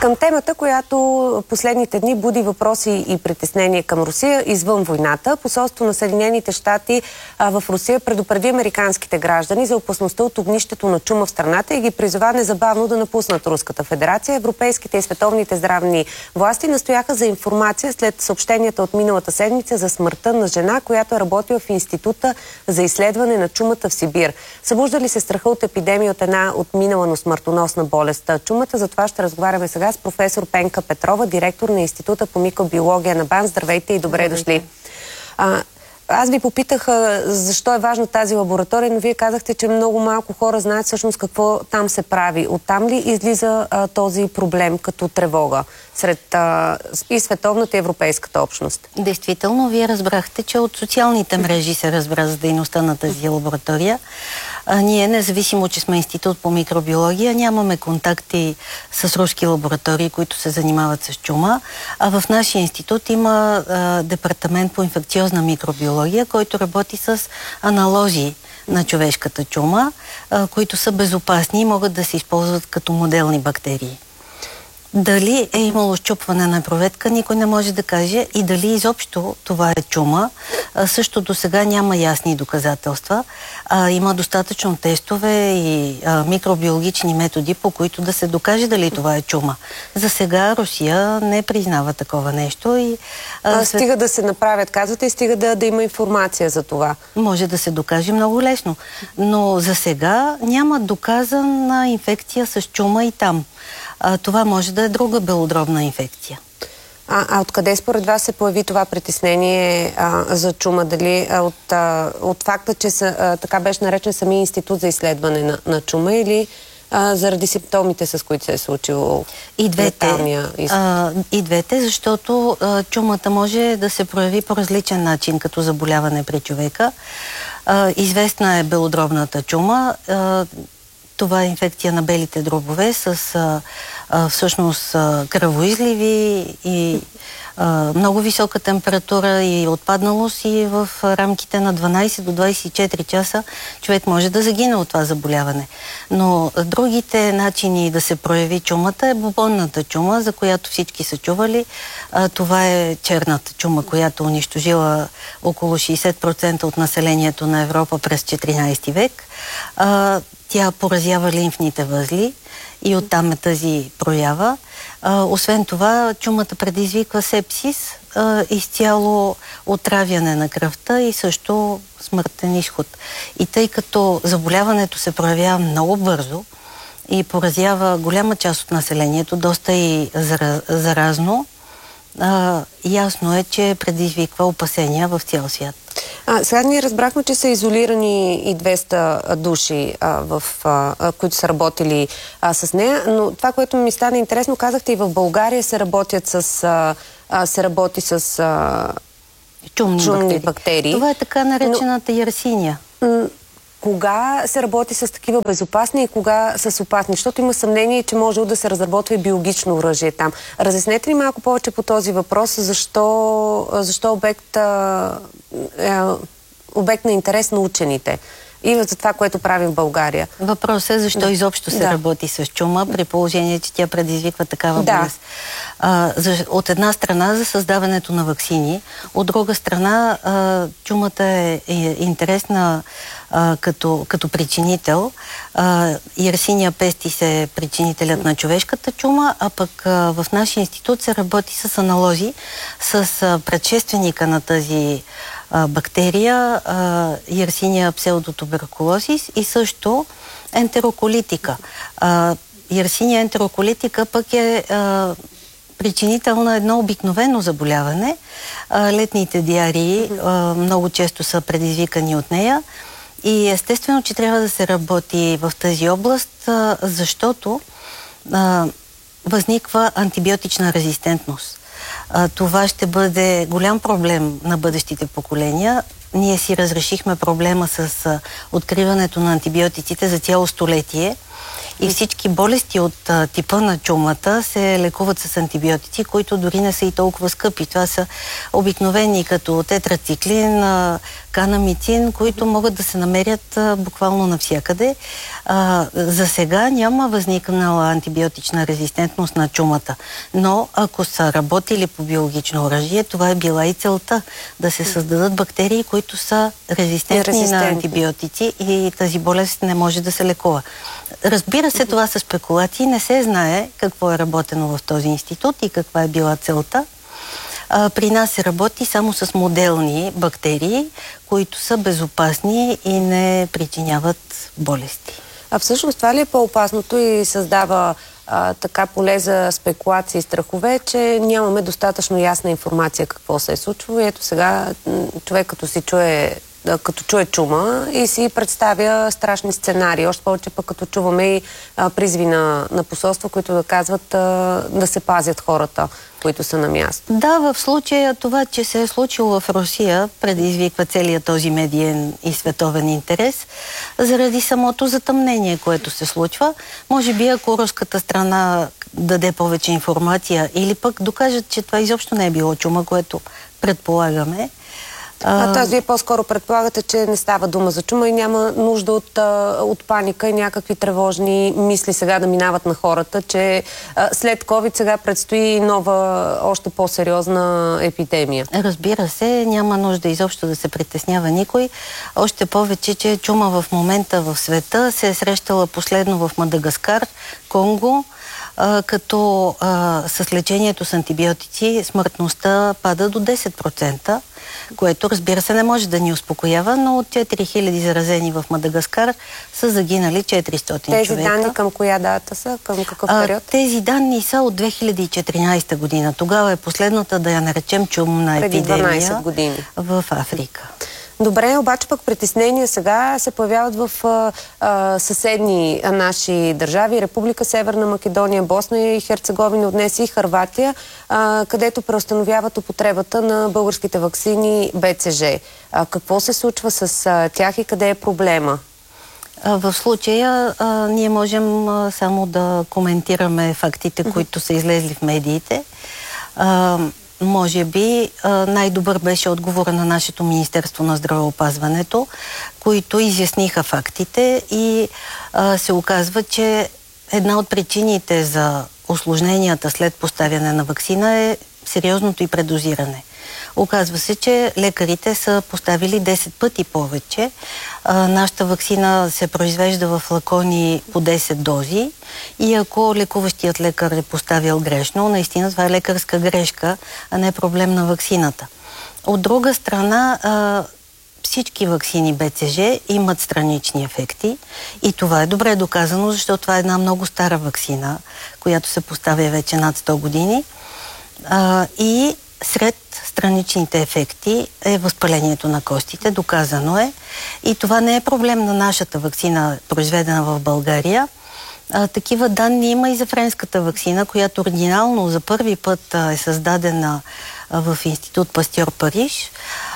Към темата, която последните дни буди въпроси и притеснения към Русия извън войната, посолство на Съединените щати в Русия предупреди американските граждани за опасността от огнището на чума в страната и ги призова незабавно да напуснат Руската федерация. Европейските и световните здравни власти настояха за информация след съобщенията от миналата седмица за смъртта на жена, която е работила в Института за изследване на чумата в Сибир. Събужда ли се страха от епидемия от една отминала, но смъртоносна болест чумата? За това ще разговаряме сега с професор Пенка Петрова, директор на Института по микробиология на БАН. Здравейте и добре дошли. Аз ви попитах защо е важна тази лаборатория, но вие казахте, че много малко хора знаят всъщност какво там се прави. Оттам ли излиза този проблем като тревога сред и световната и европейската общност? Действително, вие разбрахте, че от социалните мрежи се разбра за дейността на тази лаборатория. Ние, независимо, че сме институт по микробиология, нямаме контакти с руски лаборатории, които се занимават с чума. А в нашия институт има департамент по инфекциозна микробиология, който работи с аналози на човешката чума, които са безопасни и могат да се използват като моделни бактерии. Дали е имало счупване на проветка, никой не може да каже, и дали изобщо това е чума. Също до сега няма ясни доказателства. Има достатъчно тестове и микробиологични методи, по които да се докаже дали това е чума. За сега Русия не признава такова нещо. Стига да се направят, казвате, и стига да има информация за това. Може да се докаже много лесно. Но за сега няма доказана инфекция с чума и там. Това може да е друга белодробна инфекция. Откъде според вас се появи това притеснение за чума? Дали от факта, че така беше наречен самия институт за изследване на чума, или заради симптомите, с които се е случило леталния изход? И двете, защото чумата може да се прояви по различен начин като заболяване при човека. Известна е белодробната чума. Това е инфекция на белите дробове с всъщност кръвоизливи и много висока температура и отпадналост, и в рамките на 12 до 24 часа човек може да загине от това заболяване. Но другите начини да се прояви чумата е бубонната чума, за която всички са чували. Това е черната чума, която унищожила около 60% от населението на Европа през 14 век. Тя поразява лимфните възли и оттам е тази проява. Освен това, чумата предизвиква сепсис, изцяло отравяне на кръвта и също смъртен изход. И тъй като заболяването се проявява много бързо и поразява голяма част от населението, доста и заразно, ясно е, че предизвиква опасения в цял свят. Сега ние разбрахме, че са изолирани и 200 души, които са работили с нея, но това, което ми стана интересно, казахте, и в България се работи с чумни бактерии. Това е така наречената ярсиния. Кога се работи с такива безопасни и кога с опасни? Защото има съмнение, че може да се разработва и биологично оръжие там. Разяснете ли малко повече по този въпрос? Защо обект на интерес на учените и за това, което правим в България? Въпросът е защо изобщо се работи с чума, при положение, че тя предизвиква такава болест. От една страна за създаването на ваксини, от друга страна чумата е интересна като причинител. Yersinia pestis е причинителят на човешката чума, а пък в нашия институт се работи с аналози, с предшественика на тази бактерия, Yersinia pseudotubеркулозис, и също ентероколитика. Yersinia ентероколитика пък е причинител на едно обикновено заболяване. Летните диарии много често са предизвикани от нея. И естествено, че трябва да се работи в тази област, защото възниква антибиотична резистентност. Това ще бъде голям проблем на бъдещите поколения. Ние си разрешихме проблема с откриването на антибиотиците за цяло столетие. И всички болести от типа на чумата се лекуват с антибиотици, които дори не са и толкова скъпи. Това са обикновени като тетрациклин, канамицин, които могат да се намерят буквално навсякъде. За сега няма възникнала антибиотична резистентност на чумата, но ако са работили по биологично оръжие, това е била и целта да се създадат бактерии, които са резистентни на антибиотици и тази болест не може да се лекува. Разбира се, това са спекулации, не се знае какво е работено в този институт и каква е била целта. При нас се работи само с моделни бактерии, които са безопасни и не причиняват болести. А всъщност това ли е по-опасното и създава така поле за спекулации и страхове, че нямаме достатъчно ясна информация какво се е случвало и ето сега човек като чуе чума и си представя страшни сценарии. Още повече пък като чуваме и призиви на посолства, които да казват да се пазят хората, които са на място. Да, в случая това, че се е случило в Русия, предизвиква целият този медиен и световен интерес, заради самото затъмнение, което се случва. Може би, ако руската страна даде повече информация или пък докажат, че това изобщо не е било чума, което предполагаме. Тоест, вие по-скоро предполагате, че не става дума за чума и няма нужда от паника и някакви тревожни мисли сега да минават на хората, че след COVID сега предстои нова, още по-сериозна епидемия. Разбира се, няма нужда изобщо да се притеснява никой. Още повече, че чума в момента в света се е срещала последно в Мадагаскар, Конго, като с лечението с антибиотици смъртността пада до 10%, което разбира се не може да ни успокоява, но от 4000 заразени в Мадагаскар са загинали 400 човека. Тези данни към коя дата са? Към какъв период? Тези данни са от 2014 година. Тогава е последната, да я наречем, чумна епидемия в Африка. Добре, обаче пък притеснения сега се появяват в съседни наши държави. Република Северна Македония, Босна и Херцеговина, днес и Хърватия, където преустановяват употребата на българските ваксини БЦЖ. Какво се случва с тях и къде е проблема? В случая ние можем само да коментираме фактите, които са излезли в медиите. Може би най-добър беше отговора на нашето Министерство на здравеопазването, които изясниха фактите и се оказва, че една от причините за осложненията след поставяне на ваксина е сериозното и предозиране. Оказва се, че лекарите са поставили 10 пъти повече. Нашата ваксина се произвежда в флакони по 10 дози и ако лекуващият лекар е поставил грешно, наистина това е лекарска грешка, а не проблем на ваксината. От друга страна, всички ваксини БЦЖ имат странични ефекти и това е добре доказано, защото това е една много стара ваксина, която се поставя вече над 100 години и сред страничните ефекти е възпалението на костите, доказано е. И това не е проблем на нашата ваксина, произведена в България. Такива данни има и за френската ваксина, която оригинално за първи път е създадена в Институт Пастьор Париж.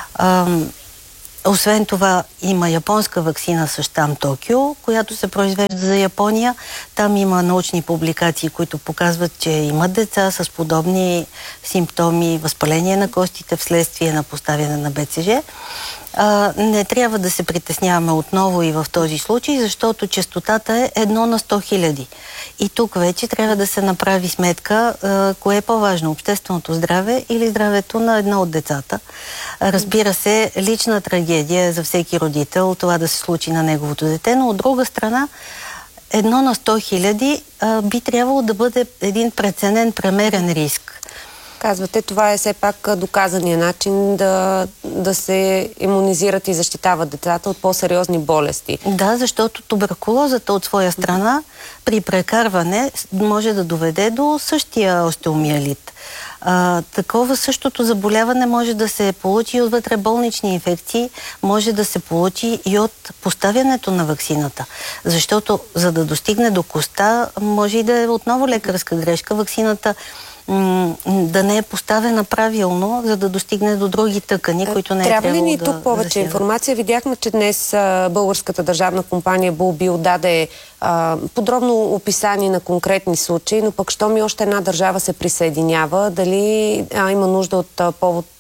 Освен това има японска ваксина с щам Токио, която се произвежда за Япония. Там има научни публикации, които показват, че имат деца с подобни симптоми, възпаление на костите вследствие на поставяне на БЦЖ. Не трябва да се притесняваме отново и в този случай, защото честотата е 1 на 100 000. И тук вече трябва да се направи сметка кое е по-важно, общественото здраве или здравето на едно от децата. Разбира се, лична трагедия е за всеки родител това да се случи на неговото дете, но от друга страна 1 на 100 000 би трябвало да бъде един преценен, премерен риск. Казвате, това е все пак доказания начин да се имунизират и защитават децата от по-сериозни болести. Да, защото туберкулозата от своя страна при прекарване може да доведе до същия остеомиелит. Такова същото заболяване може да се получи и от вътреболнични инфекции, може да се получи и от поставянето на ваксината. Защото за да достигне до коста, може и да е отново лекарска грешка. Ваксината да не е поставена правилно, за да достигне до други тъкани, които не е трябвало да... Трябва ли ни тук повече информация? Видяхме, че днес българската държавна компания Булбил даде подробно описание на конкретни случаи, но пък щом и още една държава се присъединява, дали има нужда от повод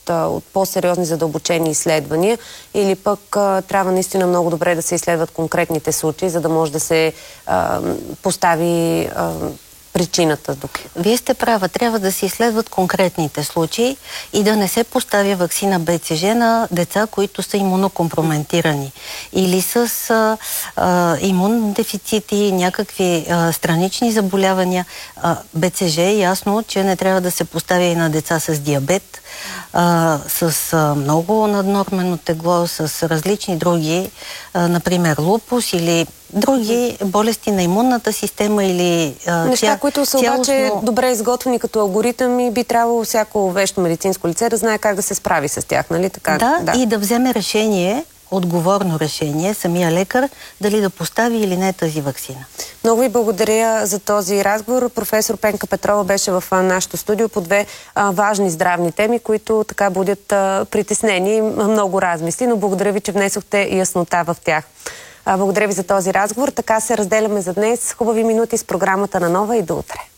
от по-сериозни задълбочени изследвания, или пък трябва наистина много добре да се изследват конкретните случаи, за да може да се постави причината тук? Вие сте права. Трябва да се изследват конкретните случаи и да не се поставя ваксина БЦЖ на деца, които са имунокомпрометирани или с имунодефицити, някакви странични заболявания. БЦЖ е ясно, че не трябва да се поставя и на деца с диабет, с много наднормено тегло, с различни други, например лупус или други болести на имунната система или неща, които са обаче добре изготвени като алгоритъм и би трябвало всяко вещо медицинско лице да знае как да се справи с тях, нали така? Да, и да вземе решение, отговорно решение, самия лекар, дали да постави или не тази ваксина. Много ви благодаря за този разговор. Професор Пенка Петрова беше в нашото студио по две важни здравни теми, които така будят притеснени и много размисли, но благодаря ви, че внесохте яснота в тях. Благодаря ви за този разговор. Така се разделяме за днес. Хубави минути с програмата на Нова и до утре.